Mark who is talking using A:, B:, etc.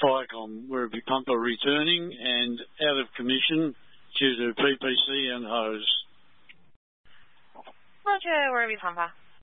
A: Viacom Werribee pumper returning and out of commission due to PPC and hose.
B: Roger, Werribee pumper.